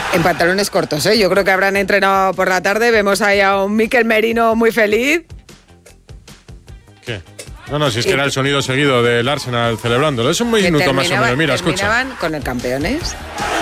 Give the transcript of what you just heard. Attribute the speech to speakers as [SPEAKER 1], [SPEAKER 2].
[SPEAKER 1] En pantalones cortos, ¿eh? Yo creo que habrán entrenado por la tarde. Vemos ahí a un Mikel Merino muy feliz.
[SPEAKER 2] ¿Qué? No, si es que era el sonido seguido del Arsenal celebrándolo. Es un minuto más o menos. Mira, escucha.
[SPEAKER 1] Terminaban con el campeones.